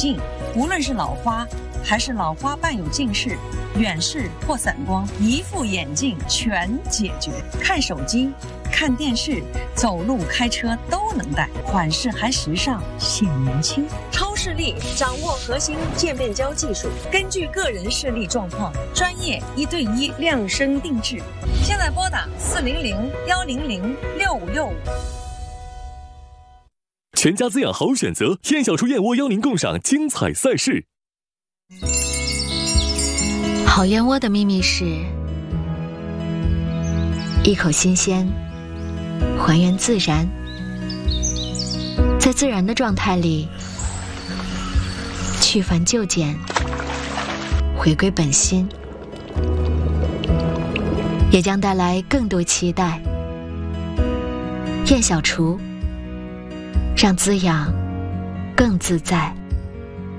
镜，无论是老花还是老花伴有近视、远视或散光，一副眼镜全解决。看手机、看电视、走路、开车都能戴，款式还时尚，显年轻。超视力掌握核心渐变焦技术，根据个人视力状况，专业1对1量身定制。现在拨打400-100-6565。 全家滋养好选择，燕小厨燕窝邀您共赏精彩赛事。 好燕窝的秘密是一口新鲜，还原自然，在自然的状态里去繁就简，回归本心，也将带来更多期待。燕小厨，让滋养更自在。